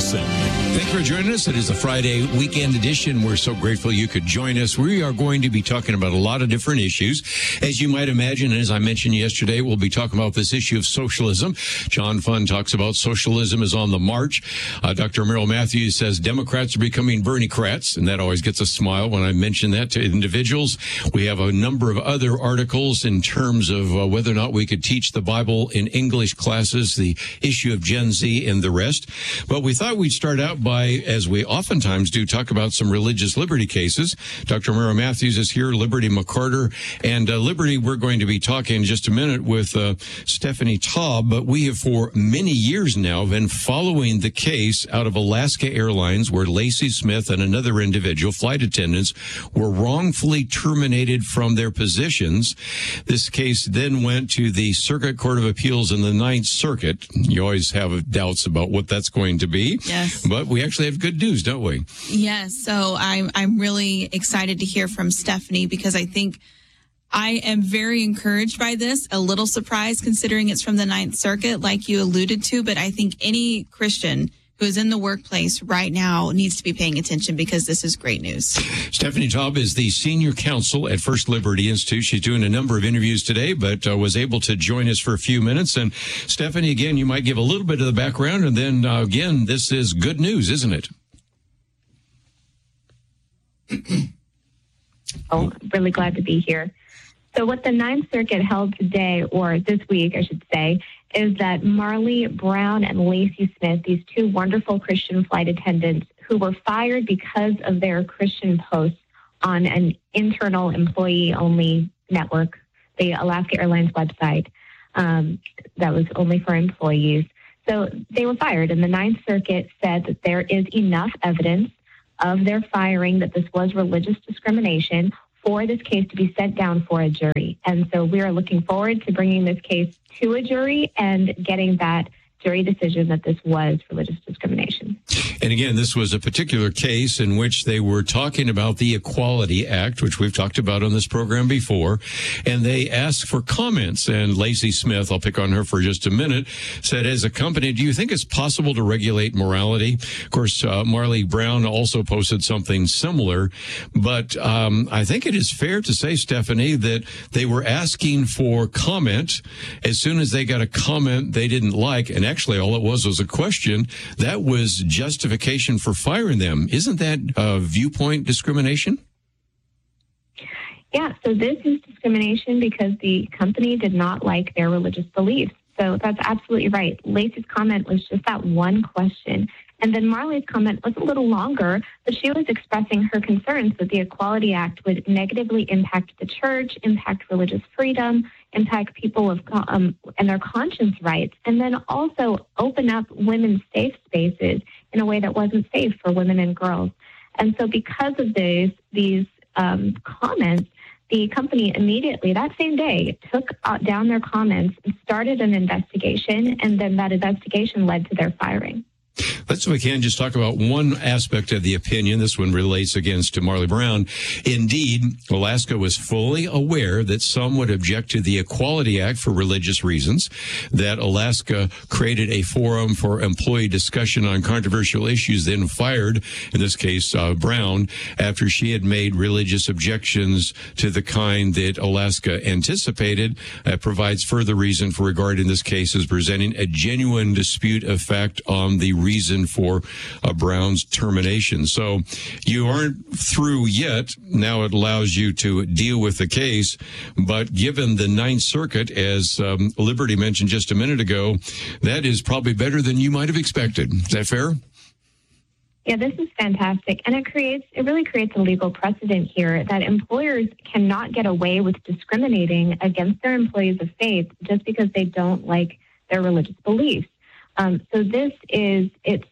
Wilson. Thank you for joining us. It is a Friday weekend edition. We're so grateful you could join us. We are going to be talking about a lot of different issues. As you might imagine, and as I mentioned yesterday, we'll be talking about this issue of socialism. John Fund talks about socialism is on the march. Dr. Merrill Matthews says Democrats are becoming Bernie-crats, and that always gets a smile when I mention that to individuals. We have a number of other articles in terms of whether or not we could teach the Bible in English classes, the issue of Gen Z, and the rest. But we thought we'd start out by, as we oftentimes do, talk about some religious liberty cases. Dr. Merrill Matthews is here, Liberty McCarter, and Liberty, we're going to be talking in just a minute with Stephanie Taub, but we have for many years now been following the case out of Alaska Airlines where Lacey Smith and another individual, flight attendants, were wrongfully terminated from their positions. This case then went to the Circuit Court of Appeals in the Ninth Circuit. You always have doubts about what that's going to be. Yes. But we actually have good news, don't we? Yes. So I'm really excited to hear from Stephanie because I think I am very encouraged by this, a little surprised considering it's from the Ninth Circuit, like you alluded to. But I think any Christian who is in the workplace right now needs to be paying attention because this is great news. Stephanie Taub is the senior counsel at First Liberty Institute. She's doing a number of interviews today, but was able to join us for a few minutes. And Stephanie, again, you might give a little bit of the background, and then again, this is good news, isn't it? Oh, really glad to be here. So what the Ninth Circuit held today, or this week, I should say, is that Marley Brown and Lacey Smith, these two wonderful Christian flight attendants who were fired because of their Christian posts on an internal employee-only network, the Alaska Airlines website, that was only for employees. So they were fired, and the Ninth Circuit said that there is enough evidence of their firing, that this was religious discrimination, for this case to be sent down for a jury. And so we are looking forward to bringing this case to a jury and getting that jury decision that this was religious discrimination. And again, this was a particular case in which they were talking about the Equality Act, which we've talked about on this program before, and they asked for comments. And Lacey Smith, I'll pick on her for just a minute, said, as a company, do you think it's possible to regulate morality? Of course, Marley Brown also posted something similar, but I think it is fair to say, Stephanie, that they were asking for comment. As soon as they got a comment they didn't like, and actually all it was a question, that was justification for firing them. Isn't that viewpoint discrimination? Yeah, so this is discrimination because the company did not like their religious beliefs. So that's absolutely right. Lacey's comment was just that one question. And then Marley's comment was a little longer, but she was expressing her concerns that the Equality Act would negatively impact the church, impact religious freedom, impact people and their conscience rights, and then also open up women's safe spaces in a way that wasn't safe for women and girls. And so because of these comments, the company immediately, that same day, took down their comments and started an investigation, and then that investigation led to their firing. Let's, if we can, just talk about one aspect of the opinion. This one relates against to Marley Brown. Indeed, Alaska was fully aware that some would object to the Equality Act for religious reasons, that Alaska created a forum for employee discussion on controversial issues, then fired, in this case, Brown, after she had made religious objections to the kind that Alaska anticipated. Provides further reason for regarding this case as presenting a genuine dispute of fact on the reason for Brown's termination. So you aren't through yet. Now it allows you to deal with the case. But given the Ninth Circuit, as Liberty mentioned just a minute ago, that is probably better than you might have expected. Is that fair? Yeah, this is fantastic. And it really creates a legal precedent here that employers cannot get away with discriminating against their employees of faith just because they don't like their religious beliefs. So this is, it's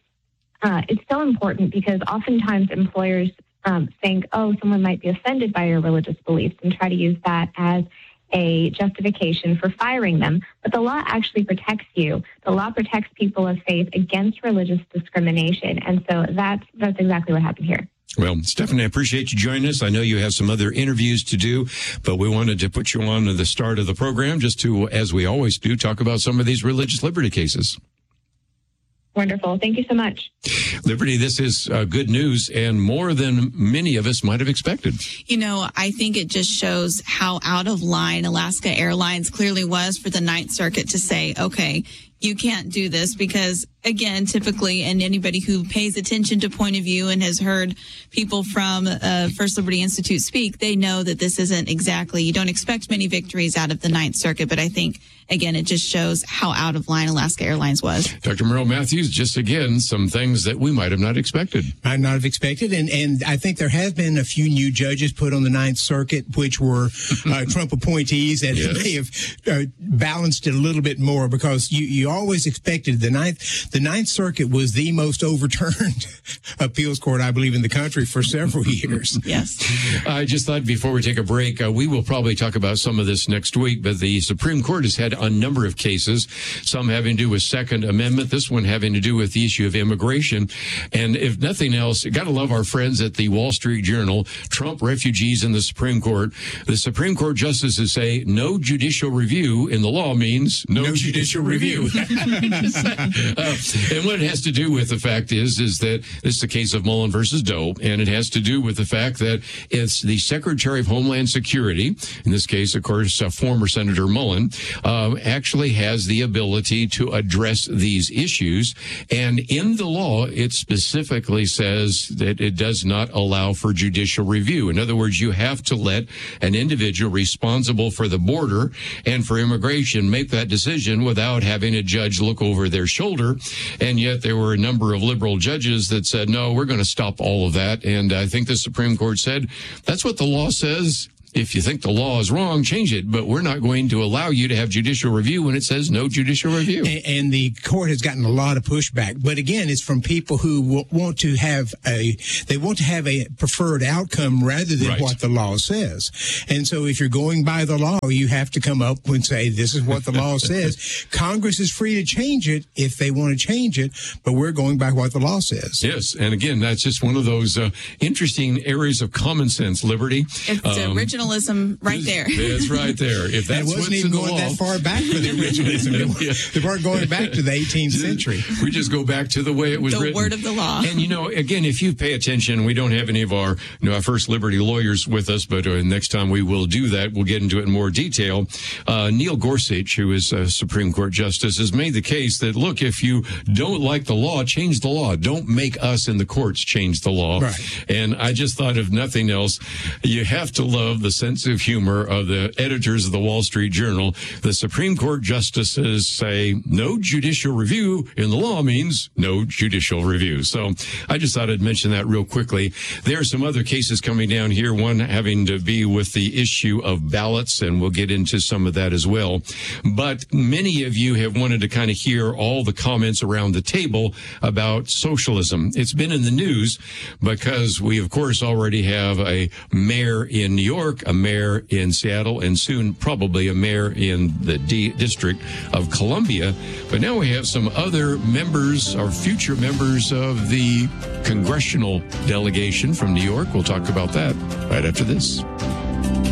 so important because oftentimes employers think, oh, someone might be offended by your religious beliefs and try to use that as a justification for firing them. But the law actually protects you. The law protects people of faith against religious discrimination. And so that's exactly what happened here. Well, Stephanie, I appreciate you joining us. I know you have some other interviews to do, but we wanted to put you on at the start of the program just to, as we always do, talk about some of these religious liberty cases. Wonderful. Thank you so much. Liberty, this is good news and more than many of us might have expected. You know, I think it just shows how out of line Alaska Airlines clearly was for the Ninth Circuit to say, okay, you can't do this because, again, typically, and anybody who pays attention to point of view and has heard people from First Liberty Institute speak, they know that this isn't exactly, you don't expect many victories out of the Ninth Circuit, but I think, again, it just shows how out of line Alaska Airlines was. Dr. Merrill Matthews, just again, some things that we might have not expected. Might not have expected, and I think there has been a few new judges put on the Ninth Circuit, which were Trump appointees, and yes. they have balanced it a little bit more because you always expected the Ninth Circuit was the most overturned appeals court, I believe, in the country for several years. Yes. I just thought before we take a break, we will probably talk about some of this next week, but the Supreme Court has had a number of cases, some having to do with Second Amendment, this one having to do with the issue of immigration. And if nothing else, you got to love our friends at the Wall Street Journal, Trump refugees in the Supreme Court. The Supreme Court justices say no judicial review in the law means no judicial review. And what it has to do with the fact is that this is the case of Mullen versus Doe, and it has to do with the fact that it's the Secretary of Homeland Security, in this case, of course, former Senator Mullen, actually has the ability to address these issues. And in the law, it specifically says that it does not allow for judicial review. In other words, you have to let an individual responsible for the border and for immigration make that decision without having a judge look over their shoulder. And yet there were a number of liberal judges that said, no, we're going to stop all of that. And I think the Supreme Court said, that's what the law says. If you think the law is wrong, change it. But we're not going to allow you to have judicial review when it says no judicial review. And the court has gotten a lot of pushback. But again, it's from people who want to have a preferred outcome rather than what the law says. And so if you're going by the law, you have to come up and say, this is what the law says. Congress is free to change it if they want to change it, but we're going by what the law says. Yes. And again, that's just one of those interesting areas of common sense, Liberty. It's originalism right there. It's right there. If that's it wasn't even going that far back for the originalism. They weren't going back to the 18th century. We just go back to the way it was written. The word of the law. And, again, if you pay attention, we don't have any of our First Liberty lawyers with us, but next time we will do that. We'll get into it in more detail. Neil Gorsuch, who is a Supreme Court justice, has made the case that, look, if you don't like the law, change the law. Don't make us in the courts change the law. Right. And I just thought, if nothing else, you have to love the sense of humor of the editors of the Wall Street Journal. The Supreme Court justices say no judicial review in the law means no judicial review. So I just thought I'd mention that real quickly. There are some other cases coming down here, one having to be with the issue of ballots, and we'll get into some of that as well. But many of you have wanted to kind of hear all the comments around the table about socialism. It's been in the news because we, of course, already have a mayor in New York, a mayor in Seattle, and soon probably a mayor in the District of Columbia. But now we have some other members, or future members of the congressional delegation from New York. We'll talk about that right after this.